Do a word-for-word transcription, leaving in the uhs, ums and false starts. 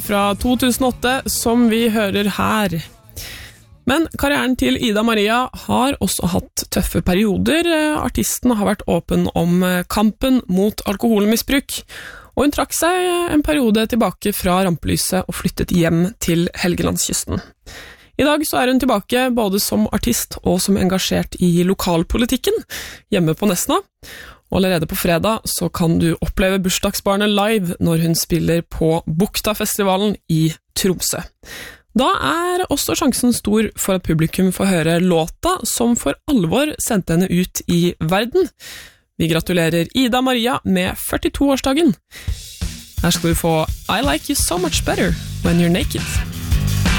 fra to tusen og åtte som vi hører her. Men karrieren til Ida Maria har også hatt tøffe perioder. Artisten har vært åpen om kampen mot alkoholmisbruk, og hun trakk seg en periode tilbake fra rampelyset og flyttet hjem til Helgelandskysten. I dag så er hun tilbake både som artist og som engasjert i lokalpolitikken hjemme på Nesna. Og allerede på fredag så kan du oppleve bursdagsbarnet live når hun spiller på Buktafestivalen i Tromsø. Da er også sjansen stor for at publikum får høre låta som for alvor sendte henne ut i verden. Vi gratulerer Ida Maria med førtito-årsdagen. Her skal du få I Like You So Much Better When You're Naked.